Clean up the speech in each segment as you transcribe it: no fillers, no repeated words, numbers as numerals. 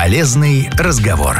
Полезный разговор.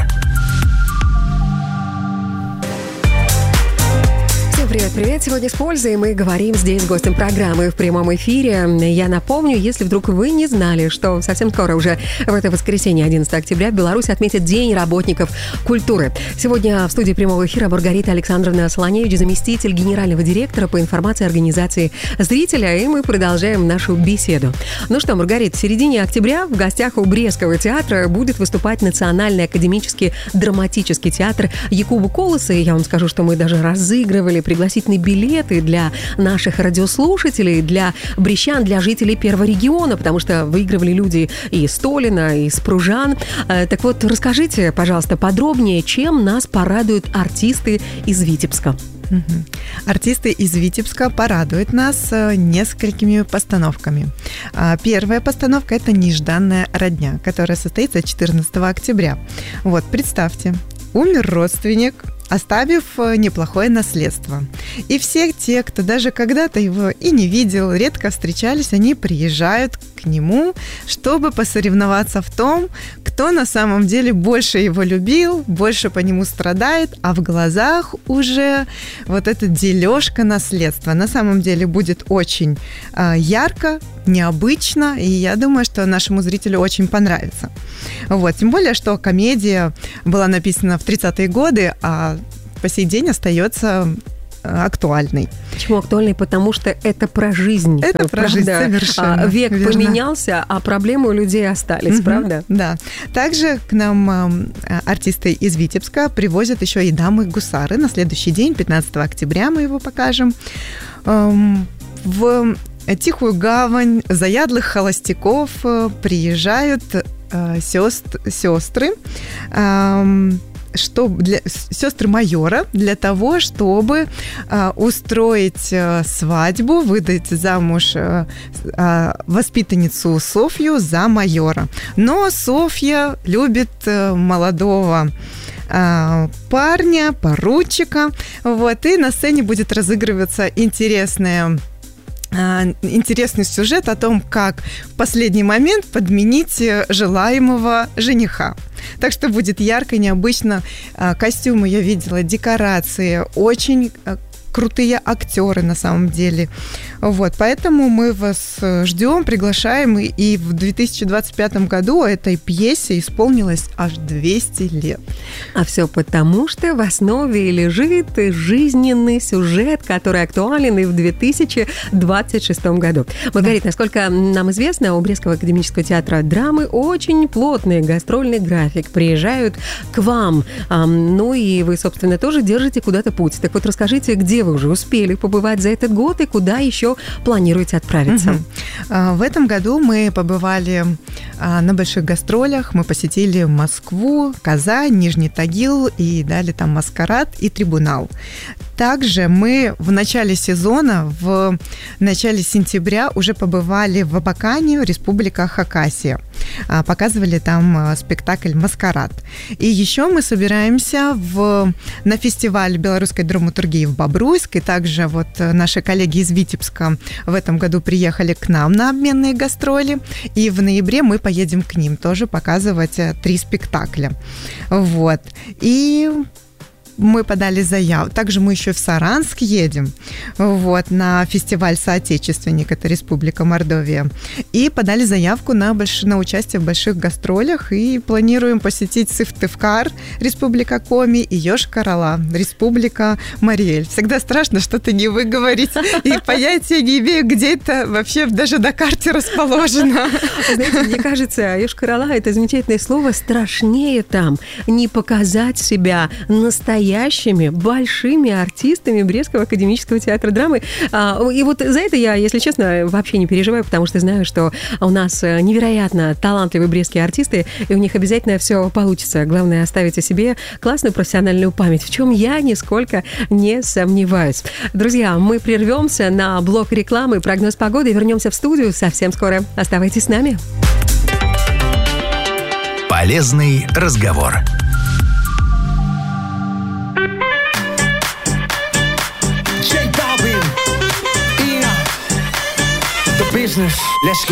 Привет! Сегодня с пользой мы говорим здесь с гостем программы в прямом эфире. Я напомню, если вдруг вы не знали, что совсем скоро уже в это воскресенье, 11 октября, в Беларуси отметит День работников культуры. Сегодня в студии прямого эфира Маргарита Александровна Солоневич, заместитель генерального директора по информации организации зрителя, и мы продолжаем нашу беседу. Ну что, Маргарита, в середине октября в гостях у Брестского театра будет выступать Национальный академический драматический театр Якуба Колоса, и я вам скажу, что мы даже разыгрывали пригласительные билеты для наших радиослушателей, для брестян, для жителей Первого региона, потому что выигрывали люди и из Столина, и из Пружан. Так вот, расскажите, пожалуйста, подробнее, чем нас порадуют артисты из Витебска. Артисты из Витебска порадуют нас несколькими постановками. Первая постановка – это «Нежданная родня», которая состоится 14 октября. Вот, представьте, умер родственник, оставив неплохое наследство. И все те, кто даже когда-то его и не видел, редко встречались, они приезжают к нему, чтобы посоревноваться в том, кто на самом деле больше его любил, больше по нему страдает, а в глазах уже вот эта дележка наследства. На самом деле будет очень ярко, необычно, и я думаю, что нашему зрителю очень понравится. Вот. Тем более, что комедия была написана в 30-е годы, а по сей день остается актуальной. Почему актуальной? Потому что это про жизнь. Это про жизнь, совершенно. Век верно. Поменялся, а проблемы у людей остались, правда? Да. Также к нам артисты из Витебска привозят еще и «Дамы-гусары». На следующий день, 15 октября, мы его покажем. В Тихую гавань заядлых холостяков приезжают сестры, сестры майора, для того, чтобы устроить свадьбу, выдать замуж воспитанницу Софью за майора. Но Софья любит молодого парня, поручика, вот, и на сцене будет разыгрываться интересный сюжет о том, как в последний момент подменить желаемого жениха. Так что будет ярко, необычно. Костюмы я видела, декорации, очень крутые актеры на самом деле. Вот, поэтому мы вас ждем, приглашаем, и в 2025 году этой пьесе исполнилось аж 200 лет. А все потому, что в основе лежит жизненный сюжет, который актуален и в 2026 году. Маргарита, насколько нам известно, у Брестского академического театра драмы очень плотный гастрольный график. Приезжают к вам. Ну и вы, собственно, тоже держите куда-то путь. Так вот, расскажите, где вы уже успели побывать за этот год и куда еще планируете отправиться? В этом году мы побывали на больших гастролях. Мы посетили Москву, Казань, Нижний Тагил и дали там «Маскарад» и «Трибунал». Также мы в начале сезона, в начале сентября уже побывали в Абакане, Республика Хакасия. Показывали там спектакль «Маскарад». И еще мы собираемся на фестиваль белорусской драматургии в Бобруйск. И также вот наши коллеги из Витебска в этом году приехали к нам на обменные гастроли. И в ноябре мы поедем к ним тоже показывать 3 спектакля. Вот. И мы подали заявку. Также мы еще в Саранск едем, вот, на фестиваль «Соотечественник», это Республика Мордовия. И подали заявку на участие в больших гастролях. И планируем посетить Сыктывкар, Республика Коми, и Йошкар-Ола, Республика Мариэль. Всегда страшно что-то не выговорить. И понятия не имею, где это вообще даже на карте расположено. Знаете, мне кажется, Йошкар-Ола – это замечательное слово. Страшнее там не показать себя настоящим настоящими большими артистами Брестского академического театра драмы. И вот за это я, если честно, вообще не переживаю, потому что знаю, что у нас невероятно талантливые брестские артисты, и у них обязательно все получится. Главное, оставить о себе классную профессиональную память, в чем я нисколько не сомневаюсь. Друзья, мы прервемся на блок рекламы, прогноз погоды, и вернемся в студию совсем скоро. Оставайтесь с нами. Полезный разговор. Business. Let's go.